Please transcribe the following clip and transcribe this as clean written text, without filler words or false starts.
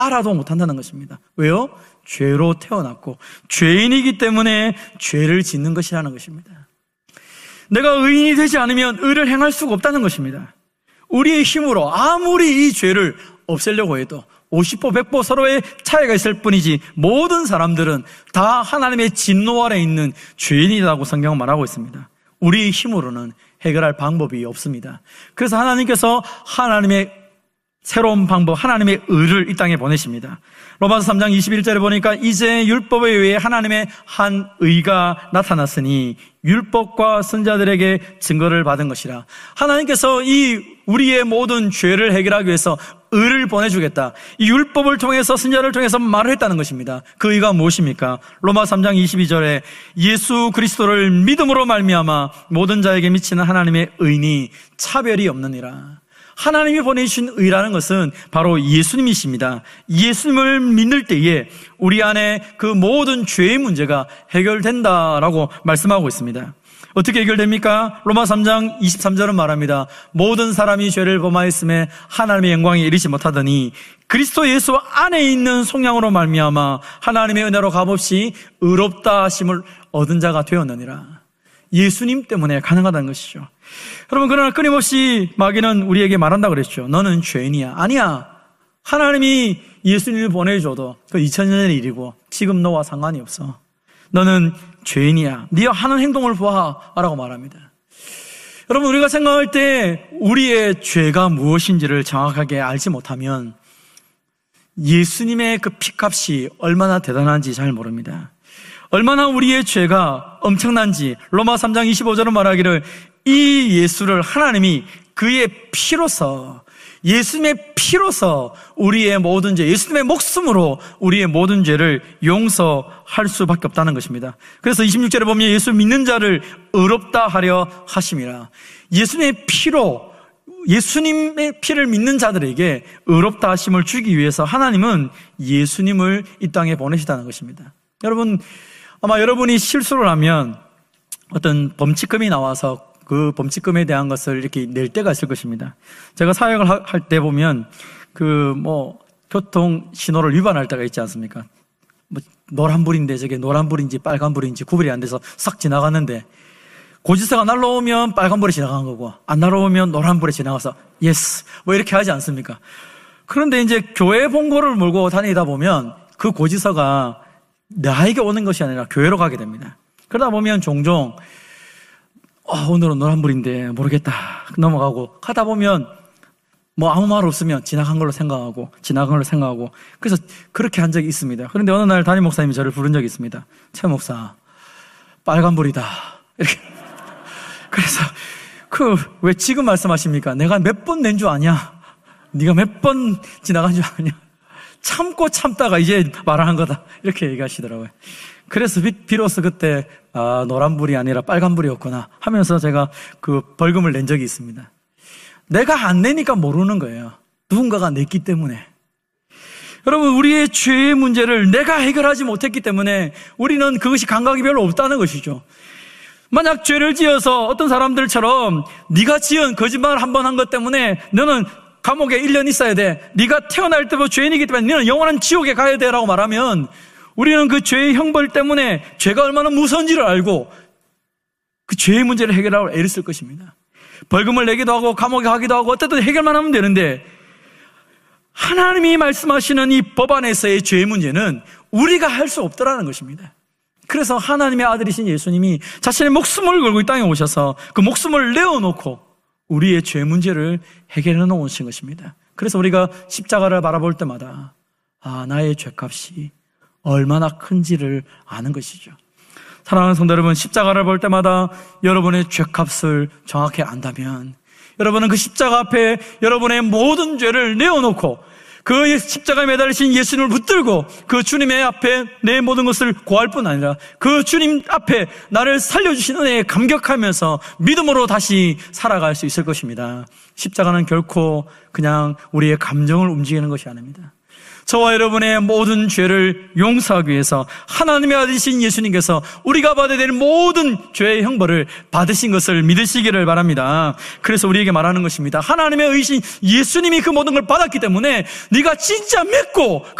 알아도 못한다는 것입니다. 왜요? 죄로 태어났고 죄인이기 때문에 죄를 짓는 것이라는 것입니다. 내가 의인이 되지 않으면 의를 행할 수가 없다는 것입니다. 우리의 힘으로 아무리 이 죄를 없애려고 해도 50보 100보 서로의 차이가 있을 뿐이지 모든 사람들은 다 하나님의 진노 아래 있는 죄인이라고 성경은 말하고 있습니다. 우리의 힘으로는 해결할 방법이 없습니다. 그래서 하나님께서 하나님의 새로운 방법, 하나님의 의를 이 땅에 보내십니다. 로마서 3장 21절에 보니까 이제 율법에 의해 하나님의 한 의가 나타났으니 율법과 선자들에게 증거를 받은 것이라. 하나님께서 이 우리의 모든 죄를 해결하기 위해서 의를 보내주겠다. 이 율법을 통해서 선자를 통해서 말을 했다는 것입니다. 그 의가 무엇입니까? 로마 3장 22절에 예수 그리스도를 믿음으로 말미암아 모든 자에게 미치는 하나님의 의니 차별이 없느니라. 하나님이 보내주신 의라는 것은 바로 예수님이십니다. 예수님을 믿을 때에 우리 안에 그 모든 죄의 문제가 해결된다라고 말씀하고 있습니다. 어떻게 해결됩니까? 로마 3장 23절은 말합니다. 모든 사람이 죄를 범하였음에 하나님의 영광에 이르지 못하더니 그리스도 예수 안에 있는 속량으로 말미암아 하나님의 은혜로 값없이 의롭다 하심을 얻은 자가 되었느니라. 예수님 때문에 가능하다는 것이죠. 여러분, 그러나 끊임없이 마귀는 우리에게 말한다 그랬죠. 너는 죄인이야. 아니야. 하나님이 예수님을 보내줘도 그 2000년의 일이고 지금 너와 상관이 없어. 너는 죄인이야. 네가 하는 행동을 보아라고 말합니다. 여러분, 우리가 생각할 때 우리의 죄가 무엇인지를 정확하게 알지 못하면 예수님의 그 피값이 얼마나 대단한지 잘 모릅니다. 얼마나 우리의 죄가 엄청난지 로마 3장 25절은 말하기를 이 예수를 하나님이 그의 피로서, 예수님의 피로서 우리의 모든 죄, 예수님의 목숨으로 우리의 모든 죄를 용서할 수밖에 없다는 것입니다. 그래서 26절에 보면 예수 믿는 자를 의롭다 하려 하심이라. 예수님의 피로, 예수님의 피를 믿는 자들에게 의롭다 하심을 주기 위해서 하나님은 예수님을 이 땅에 보내시다는 것입니다. 여러분, 아마 여러분이 실수를 하면 어떤 범칙금이 나와서 그 범칙금에 대한 것을 이렇게 낼 때가 있을 것입니다. 제가 사역을 할 때 보면 교통 신호를 위반할 때가 있지 않습니까? 노란불인데 저게 노란불인지 빨간불인지 구별이 안 돼서 싹 지나갔는데 고지서가 날라오면 빨간불에 지나간 거고 안 날라오면 노란불에 지나가서 예스 이렇게 하지 않습니까? 그런데 이제 교회 봉고를 몰고 다니다 보면 그 고지서가 나에게 오는 것이 아니라 교회로 가게 됩니다. 그러다 보면 종종 오늘은 노란불인데 모르겠다 넘어가고 하다 보면 아무 말 없으면 지나간 걸로 생각하고 그래서 그렇게 한 적이 있습니다. 그런데 어느 날 담임 목사님이 저를 부른 적이 있습니다. 최 목사, 빨간불이다 이렇게. 그래서 왜 지금 말씀하십니까? 내가 몇 번 낸 줄 아냐? 네가 몇 번 지나간 줄 아냐? 참고 참다가 이제 말을 한 거다 이렇게 얘기하시더라고요. 그래서 비로소 그때 노란불이 아니라 빨간불이었구나 하면서 제가 그 벌금을 낸 적이 있습니다. 내가 안 내니까 모르는 거예요. 누군가가 냈기 때문에. 여러분, 우리의 죄의 문제를 내가 해결하지 못했기 때문에 우리는 그것이 감각이 별로 없다는 것이죠. 만약 죄를 지어서 어떤 사람들처럼 네가 지은 거짓말 한 번 한 것 때문에 너는 감옥에 1년 있어야 돼. 네가 태어날 때부터 죄인이기 때문에 너는 영원한 지옥에 가야 돼 라고 말하면 우리는 그 죄의 형벌 때문에 죄가 얼마나 무서운지를 알고 그 죄의 문제를 해결하고 애를 쓸 것입니다. 벌금을 내기도 하고 감옥에 가기도 하고 어쨌든 해결만 하면 되는데 하나님이 말씀하시는 이 법안에서의 죄의 문제는 우리가 할 수 없더라는 것입니다. 그래서 하나님의 아들이신 예수님이 자신의 목숨을 걸고 이 땅에 오셔서 그 목숨을 내어놓고 우리의 죄 문제를 해결해 놓으신 것입니다. 그래서 우리가 십자가를 바라볼 때마다 나의 죄값이 얼마나 큰지를 아는 것이죠. 사랑하는 성도 여러분, 십자가를 볼 때마다 여러분의 죄값을 정확히 안다면 여러분은 그 십자가 앞에 여러분의 모든 죄를 내어놓고 그 십자가에 매달리신 예수님을 붙들고 그 주님의 앞에 내 모든 것을 고할 뿐 아니라 그 주님 앞에 나를 살려주신 은혜에 감격하면서 믿음으로 다시 살아갈 수 있을 것입니다. 십자가는 결코 그냥 우리의 감정을 움직이는 것이 아닙니다. 저와 여러분의 모든 죄를 용서하기 위해서 하나님의 아들이신 예수님께서 우리가 받아야 될 모든 죄의 형벌을 받으신 것을 믿으시기를 바랍니다. 그래서 우리에게 말하는 것입니다. 하나님의 의신 예수님이 그 모든 걸 받았기 때문에 네가 진짜 믿고